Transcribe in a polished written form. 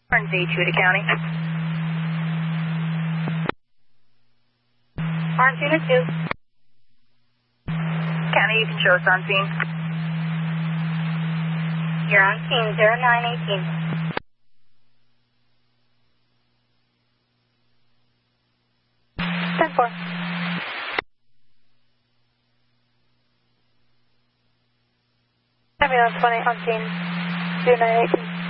Orange 82 to county. Orange unit 2. County, you can show us on scene. You're on scene, 0918. 10-4. Ambulance 20 on scene, 0918.